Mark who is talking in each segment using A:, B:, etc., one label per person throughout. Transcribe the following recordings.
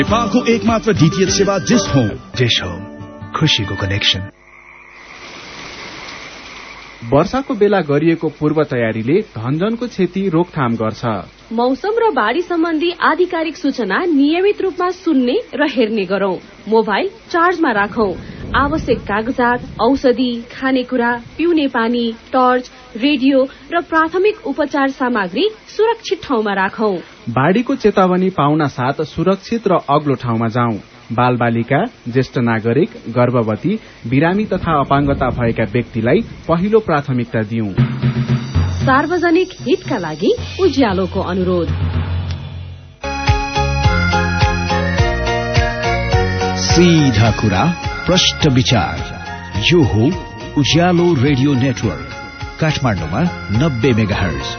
A: नेपालको एकमात्र डीटीएच सेवा डिश होम
B: खुशीको कनेक्सन।
C: वर्षाको बेला गरिएको पूर्व तयारीले धनजनको क्षति रोकथाम गर्छ।
D: मौसम र बाढ़ी सम्बन्धी आधिकारिक सूचना नियमित रूपमा सुन्ने र हेर्ने गरौं। मोबाइल चार्जमा राखौं। आवश्यक कागजात, औषधि, खानेकुरा, पिउने पानी, टर्च, रेडियो र प्राथमिक उपचार सामग्री सुरक्षित ठाउँमा राखौं।
C: बाढ़ीको चेतावनी पाउन साथ सुरक्षित र अग्लो ठाउँमा जाउँ। बाल बालिका, ज्येष्ठ नागरिक, गर्भवती, बिरामी तथा अपाङ्गता भएका व्यक्तिलाई पहिलो प्राथमिकता दिउँ।
D: सार्वजनिक हितका लागि उज्यालोको अनुरोध।
B: सीधा कुरा, प्रष्ट विचार। यो हो उज्यालो रेडियो नेटवर्क, काठमाडौँमा 90 मेगाहर्ज।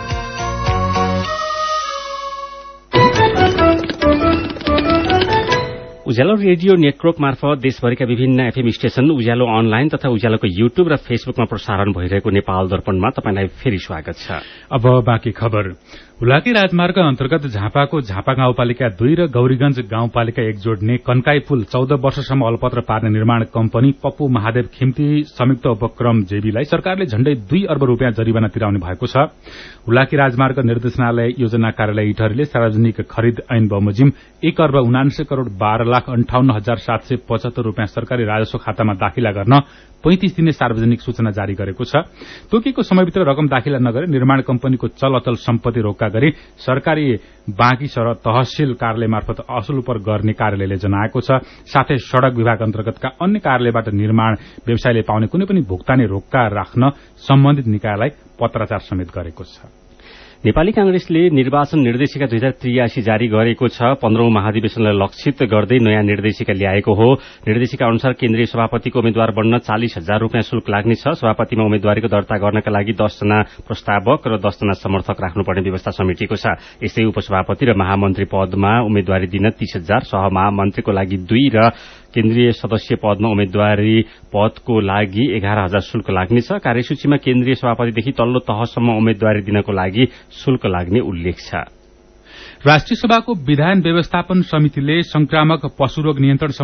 E: उज्यालो रेडियो नेटवर्क मार्फत देशभरिका विभिन्न एफएम स्टेशन, उज्यालो अनलाइन तथा उज्यालोको युट्युब र फेसबुकमा प्रसारण भइरहेको नेपाल दर्पणमा तपाईलाई फेरि स्वागत छ।
F: अब बाँकी खबर। हुलाकी राजमार्ग अन्तर्गत झापाको झापा गाउँपालिका 2 र गौरीगंज गाउँपालिका 1 जोड्ने कन्काई पुल 14 वर्षसम्म अलपत्र पार्ने निर्माण कम्पनी पप्पू महादेव खिम्ती संयुक्त उपक्रम जेबीलाई सरकारले झण्डै 2 अर्ब रुपियाँ जरिवाना तिराउने भएको छ। हुलाकी राजमार्ग निर्देशनालय योजना कार्यालय इटहरीले सार्वजनिक खरिद ऐन बमोजिम 1 अर्ब 79 करोड़ 12,58,775 रुपियाँ सरकारी राजस्व खातामा दाखिला गर्न 35 दिने सार्वजनिक सूचना जारी गरेको छ। तोकेको समयभित्र रकम दाखिला नगरे निर्माण कम्पनीको चल अचल सम्पत्ति रोक्का गरी सरकारी बाँकी सर तहसील कार्यालय मार्फत असुलपर गर्ने कार्यालयले जनाएको छ। साथै सड़क विभाग अन्तर्गतका अन्य कार्यालयबाट निर्माण व्यवसायले पाउने कुनै पनि भुक्तानी रोक्का राख्न सम्बन्धित निकायलाई पत्राचार समेत गरेको छ।
E: नेपाली कांग्रेसले निर्वाचन निर्देशिका 2083 जारी गरेको छ। 15औं महाधिवेशनलाई लक्षित गर्दै नयाँ निर्देशिका ल्याएको हो। निर्देशिका अनुसार केन्द्रीय सभापतिको उम्मेद्वार बन्न 40,000 रुपियाँ शुल्क लाग्ने छ। सभापतिमा उम्मेद्वारीको दर्ता गर्नका लागि 10 जना प्रस्तावक र 10 जना समर्थक राख्नुपर्ने व्यवस्था समेटिएको छ। यसै उपसभापति र महामन्त्री पदमा उम्मेद्वारी दिन 30,000, सहमहामन्त्रीको लागि 2 र केन्द्रीय सदस्य पदमा उम्मेद्वारी पदको लागि 11,000 शुल्क लाग्नेछ। कार्यसूचीमा केन्द्रीय सभापतिदेखि तल्लो तहसम्म उम्मेद्वारी दिनको लागि शुल्क लाग्ने उल्लेख छ।
F: राष्ट्रिय सभाको विधान व्यवस्थापन समितिले संक्रामक पशुरोग नियन्त्रण